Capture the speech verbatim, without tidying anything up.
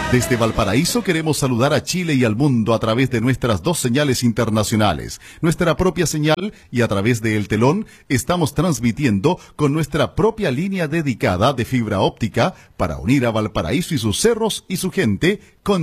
Desde Valparaíso queremos saludar a Chile y al mundo a través de nuestras dos señales internacionales, nuestra propia señal y a través de El Telón estamos transmitiendo con nuestra propia línea dedicada de fibra óptica para unir a Valparaíso y sus cerros y su gente con